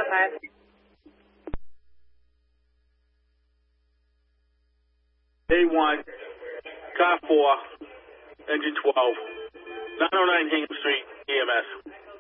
ahead. A1, car 4, engine 12, 909 Hingham Street, EMS.